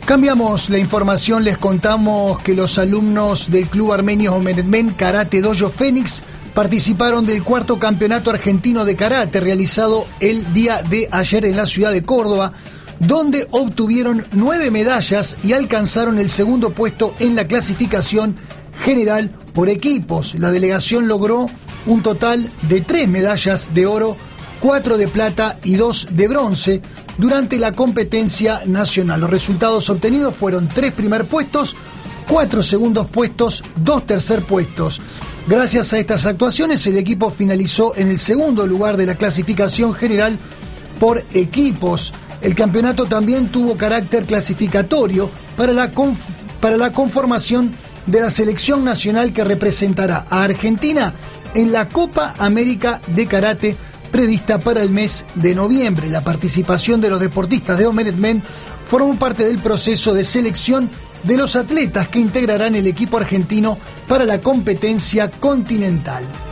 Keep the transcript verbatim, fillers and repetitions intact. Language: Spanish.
Cambiamos la información, les contamos que los alumnos del Club Armenio Omenetmen Karate Dojo Fénix participaron del cuarto campeonato argentino de karate realizado el día de ayer en la ciudad de Córdoba, donde obtuvieron nueve medallas y alcanzaron el segundo puesto en la clasificación general por equipos. La delegación logró un total de tres medallas de oro, cuatro de plata y dos de bronce durante la competencia nacional. Los resultados obtenidos fueron tres primer puestos, cuatro segundos puestos, dos tercer puestos. Gracias a estas actuaciones, el equipo finalizó en el segundo lugar de la clasificación general por equipos. El campeonato también tuvo carácter clasificatorio para la, conf para la conformación de la selección nacional que representará a Argentina en la Copa América de Karate prevista para el mes de noviembre. La participación de los deportistas de Omenetmen formó parte del proceso de selección de los atletas que integrarán el equipo argentino para la competencia continental.